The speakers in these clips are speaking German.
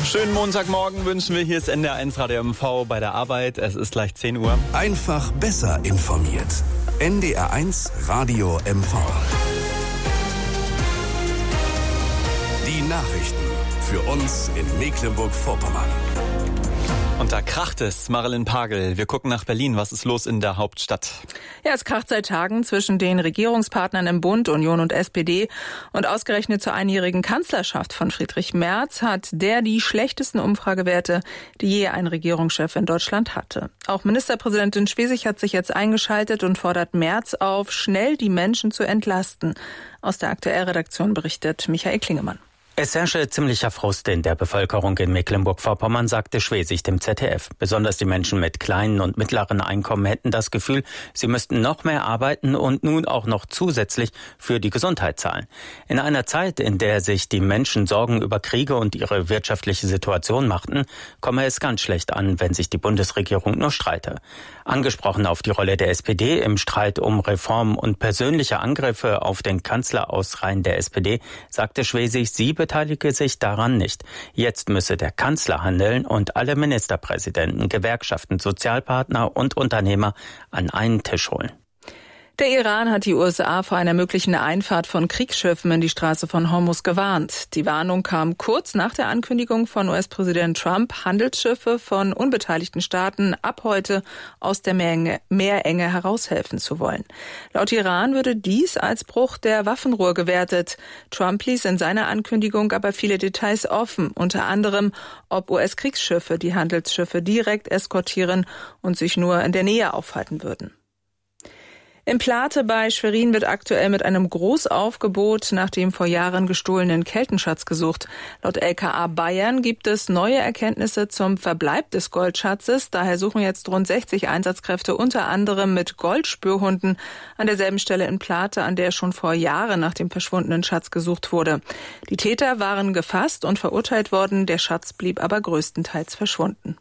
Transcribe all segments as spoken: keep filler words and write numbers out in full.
Schönen Montagmorgen wünschen wir. Hier ist N D R eins Radio M V bei der Arbeit. Es ist gleich zehn Uhr. Einfach besser informiert. N D R eins Radio M V. Die Nachrichten für uns in Mecklenburg-Vorpommern. Und da kracht es, Marilyn Pagel. Wir gucken nach Berlin. Was ist los in der Hauptstadt? Ja, es kracht seit Tagen zwischen den Regierungspartnern im Bund, Union und S P D. Und ausgerechnet zur einjährigen Kanzlerschaft von Friedrich Merz hat der die schlechtesten Umfragewerte, die je ein Regierungschef in Deutschland hatte. Auch Ministerpräsidentin Schwesig hat sich jetzt eingeschaltet und fordert Merz auf, schnell die Menschen zu entlasten. Aus der Aktuellredaktion berichtet Michael Klingemann. Es herrsche ziemlicher Frust in der Bevölkerung in Mecklenburg-Vorpommern, sagte Schwesig dem Z D F. Besonders die Menschen mit kleinen und mittleren Einkommen hätten das Gefühl, sie müssten noch mehr arbeiten und nun auch noch zusätzlich für die Gesundheit zahlen. In einer Zeit, in der sich die Menschen Sorgen über Kriege und ihre wirtschaftliche Situation machten, komme es ganz schlecht an, wenn sich die Bundesregierung nur streite. Angesprochen auf die Rolle der S P D im Streit um Reformen und persönliche Angriffe auf den Kanzler aus Reihen der S P D, sagte Schwesig, sie beteilige sich daran nicht. Jetzt müsse der Kanzler handeln und alle Ministerpräsidenten, Gewerkschaften, Sozialpartner und Unternehmer an einen Tisch holen. Der Iran hat die U S A vor einer möglichen Einfahrt von Kriegsschiffen in die Straße von Hormuz gewarnt. Die Warnung kam kurz nach der Ankündigung von U S-Präsident Trump, Handelsschiffe von unbeteiligten Staaten ab heute aus der Meerenge, Meerenge heraushelfen zu wollen. Laut Iran würde dies als Bruch der Waffenruhe gewertet. Trump ließ in seiner Ankündigung aber viele Details offen, unter anderem, ob U S-Kriegsschiffe die Handelsschiffe direkt eskortieren und sich nur in der Nähe aufhalten würden. In Plate bei Schwerin wird aktuell mit einem Großaufgebot nach dem vor Jahren gestohlenen Keltenschatz gesucht. Laut L K A Bayern gibt es neue Erkenntnisse zum Verbleib des Goldschatzes. Daher suchen jetzt rund sechzig Einsatzkräfte unter anderem mit Goldspürhunden an derselben Stelle in Plate, an der schon vor Jahren nach dem verschwundenen Schatz gesucht wurde. Die Täter waren gefasst und verurteilt worden. Der Schatz blieb aber größtenteils verschwunden.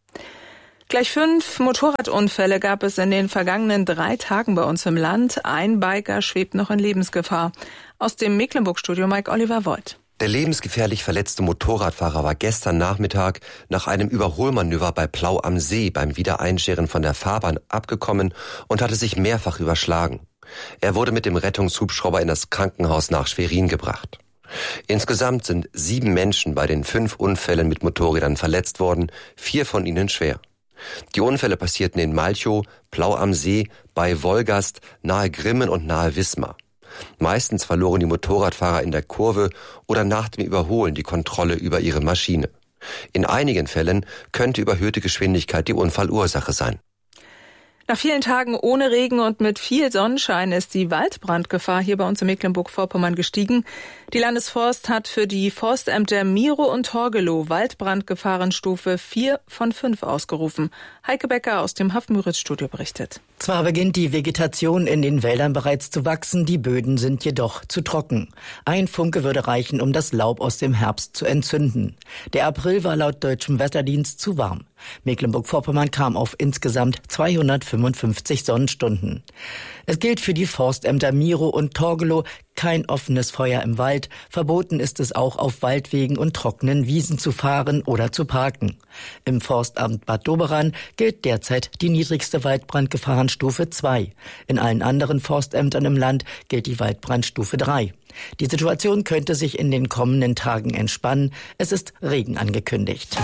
Gleich fünf Motorradunfälle gab es in den vergangenen drei Tagen bei uns im Land. Ein Biker schwebt noch in Lebensgefahr. Aus dem Mecklenburg-Studio Mike Oliver Voigt. Der lebensgefährlich verletzte Motorradfahrer war gestern Nachmittag nach einem Überholmanöver bei Plau am See beim Wiedereinscheren von der Fahrbahn abgekommen und hatte sich mehrfach überschlagen. Er wurde mit dem Rettungshubschrauber in das Krankenhaus nach Schwerin gebracht. Insgesamt sind sieben Menschen bei den fünf Unfällen mit Motorrädern verletzt worden, vier von ihnen schwer. Die Unfälle passierten in Malchow, Plau am See, bei Wolgast, nahe Grimmen und nahe Wismar. Meistens verloren die Motorradfahrer in der Kurve oder nach dem Überholen die Kontrolle über ihre Maschine. In einigen Fällen könnte überhöhte Geschwindigkeit die Unfallursache sein. Nach vielen Tagen ohne Regen und mit viel Sonnenschein ist die Waldbrandgefahr hier bei uns in Mecklenburg-Vorpommern gestiegen. Die Landesforst hat für die Forstämter Mierow und Torgelow Waldbrandgefahrenstufe vier von fünf ausgerufen. Heike Becker aus dem Haff-Müritz-Studio berichtet. Zwar beginnt die Vegetation in den Wäldern bereits zu wachsen, die Böden sind jedoch zu trocken. Ein Funke würde reichen, um das Laub aus dem Herbst zu entzünden. Der April war laut deutschem Wetterdienst zu warm. Mecklenburg-Vorpommern kam auf insgesamt zweihundertfünfundfünfzig Sonnenstunden. Es gilt für die Forstämter Mierow und Torgelow kein offenes Feuer im Wald. Verboten ist es auch, auf Waldwegen und trockenen Wiesen zu fahren oder zu parken. Im Forstamt Bad Doberan gilt derzeit die niedrigste Waldbrandgefahrenstufe zwei. In allen anderen Forstämtern im Land gilt die Waldbrandstufe drei. Die Situation könnte sich in den kommenden Tagen entspannen. Es ist Regen angekündigt.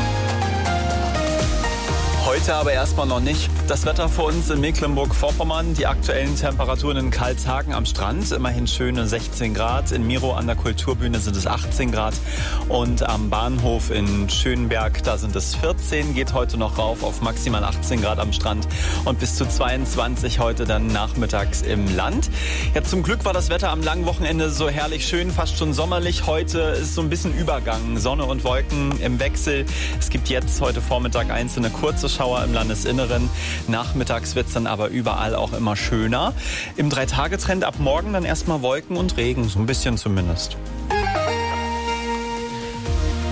Heute aber erstmal noch nicht. Das Wetter für uns in Mecklenburg-Vorpommern. Die aktuellen Temperaturen in Karlshagen am Strand. Immerhin schöne sechzehn Grad. In Mierow an der Kulturbühne sind es achtzehn Grad. Und am Bahnhof in Schönberg, da sind es vierzehn. Geht heute noch rauf auf maximal achtzehn Grad am Strand. Und bis zu zweiundzwanzig heute dann nachmittags im Land. Ja, zum Glück war das Wetter am langen Wochenende so herrlich schön, fast schon sommerlich. Heute ist so ein bisschen Übergang. Sonne und Wolken im Wechsel. Es gibt jetzt heute Vormittag einzelne kurze Schauer im Landesinneren. Nachmittags wird es dann aber überall auch immer schöner. Im Drei-Tage-Trend ab morgen dann erstmal Wolken und Regen, so ein bisschen zumindest.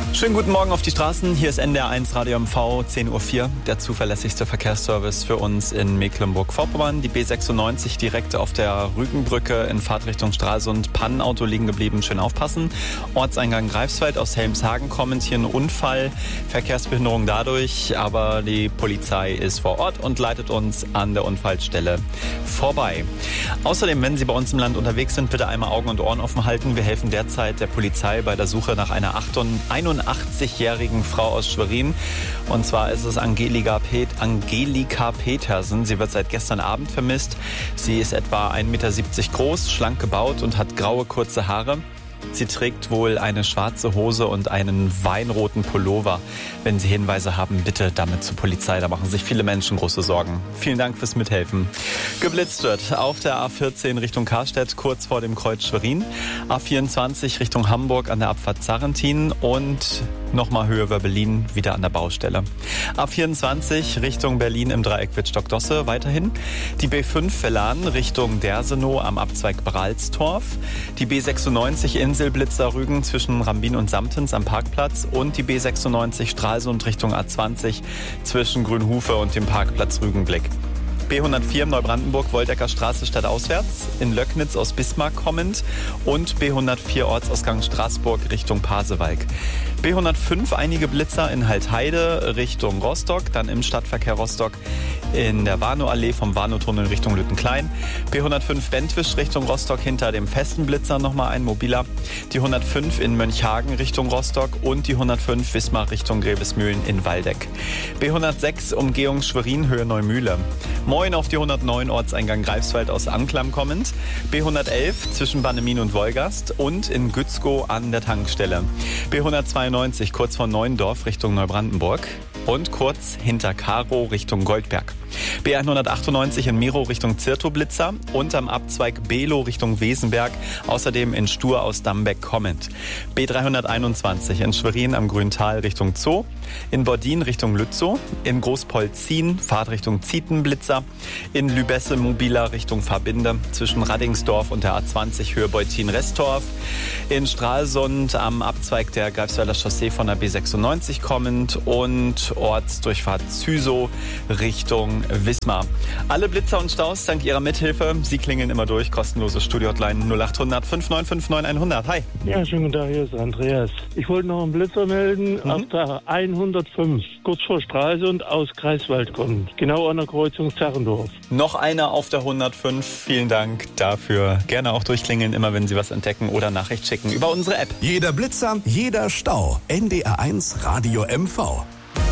Schönen guten Morgen auf die Straßen. Hier ist N D R eins Radio M V, zehn Uhr vier, der zuverlässigste Verkehrsservice für uns in Mecklenburg-Vorpommern. Die B sechsundneunzig direkt auf der Rügenbrücke in Fahrtrichtung Stralsund. Pannenauto liegen geblieben, schön aufpassen. Ortseingang Greifswald aus Helmshagen kommend, hier ein Unfall, Verkehrsbehinderung dadurch, aber die Polizei ist vor Ort und leitet uns an der Unfallstelle vorbei. Außerdem, wenn Sie bei uns im Land unterwegs sind, bitte einmal Augen und Ohren offen halten. Wir helfen derzeit der Polizei bei der Suche nach einer einundachtzigjährigen Frau aus Schwerin. Und zwar ist es Angelika, Pet- Angelika Petersen. Sie wird seit gestern Abend vermisst. Sie ist etwa ein Meter siebzig groß, schlank gebaut und hat graue, kurze Haare. Sie trägt wohl eine schwarze Hose und einen weinroten Pullover. Wenn Sie Hinweise haben, bitte damit zur Polizei. Da machen sich viele Menschen große Sorgen. Vielen Dank fürs Mithelfen. Geblitzt wird auf der A vierzehn Richtung Karstedt, kurz vor dem Kreuz Schwerin. A vierundzwanzig Richtung Hamburg an der Abfahrt Sarrentin und nochmal Höhe über Berlin, wieder an der Baustelle. A vierundzwanzig Richtung Berlin im Dreieck Wittstock-Dosse weiterhin. Die B fünf Vellan Richtung Dersenow am Abzweig Bralstorf. Die B sechsundneunzig Inselblitzer Rügen zwischen Rambin und Samtens am Parkplatz und die B sechsundneunzig Stralsund Richtung A zwanzig zwischen Grünhufe und dem Parkplatz Rügenblick. B hundertvier Neubrandenburg Woldecker Straße stadtauswärts, in Löcknitz aus Bismarck kommend und B hundertvier Ortsausgang Straßburg Richtung Pasewalk. B hundertfünf einige Blitzer in Haltheide Richtung Rostock, dann im Stadtverkehr Rostock in der Warnow-Allee vom Warnow-Tunnel Richtung Lüttenklein. B hundertfünf Bentwisch Richtung Rostock, hinter dem festen Blitzer nochmal ein mobiler. Die hundertfünf in Mönchhagen Richtung Rostock und die hundertfünf Wismar Richtung Grevesmühlen in Waldeck. B hundertsechs Umgehung Schwerin Höhe Neumühle. Moin auf die hundertneun Ortseingang Greifswald aus Anklam kommend. B hundertelf zwischen Bannemin und Wolgast und in Gützkow an der Tankstelle. B hundertzweiundneunzig kurz vor Neuendorf Richtung Neubrandenburg und kurz hinter Karow Richtung Goldberg. B hundertachtundneunzig in Miro Richtung Zirtow-Blitzer und am Abzweig Below Richtung Wesenberg, außerdem in Stur aus Dambeck kommend. B dreihunderteinundzwanzig in Schwerin am Grüntal Richtung Zoo, in Bordin Richtung Lützow, in Großpolzin Fahrtrichtung Zietenblitzer, in Lübesse mobiler Richtung Verbinde zwischen Raddingsdorf und der A zwanzig Höhe Beutin-Restorf, in Stralsund am Abzweig der Greifswalder Chaussee von der B sechsundneunzig kommend und Ortsdurchfahrt Züsow Richtung Wismar. Alle Blitzer und Staus dank Ihrer Mithilfe. Sie klingeln immer durch. Kostenlose Studio-Hotline null acht hundert fünf neun fünf neun hundert. Hi. Ja, schönen guten Tag, hier ist Andreas. Ich wollte noch einen Blitzer melden mhm. auf der hundertfünf, kurz vor Stralsund aus Greifswald kommt. Genau an der Kreuzung Zerrendorf. Noch einer auf der hundertfünf. Vielen Dank dafür. Gerne auch durchklingeln, immer wenn Sie was entdecken oder Nachricht schicken über unsere App. Jeder Blitzer, jeder Stau. N D R eins Radio M V.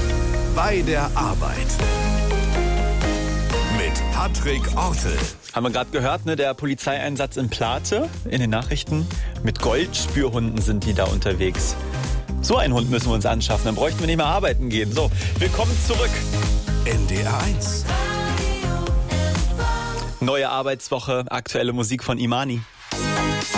Bei der Arbeit. Mit Patrick Ortel. Haben wir gerade gehört, ne? Der Polizeieinsatz in Plate in den Nachrichten. Mit Goldspürhunden sind die da unterwegs. So einen Hund müssen wir uns anschaffen, dann bräuchten wir nicht mehr arbeiten gehen. So, willkommen zurück. N D R eins. Neue Arbeitswoche, aktuelle Musik von Imani.